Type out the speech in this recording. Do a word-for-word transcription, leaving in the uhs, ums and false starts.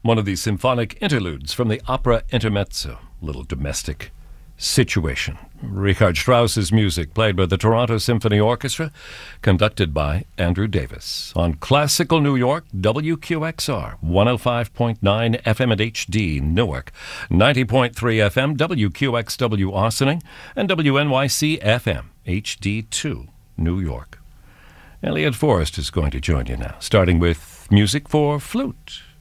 one of the symphonic interludes from the opera Intermezzo, Little Domestic Situation. Richard Strauss's music played by the Toronto Symphony Orchestra, conducted by Andrew Davis. On Classical New York, W Q X R, one oh five point nine F M at H D, Newark, ninety point three F M, W Q X W Austining, and W N Y C F M, H D two, New York. Elliot Forrest is going to join you now, starting with music for flute.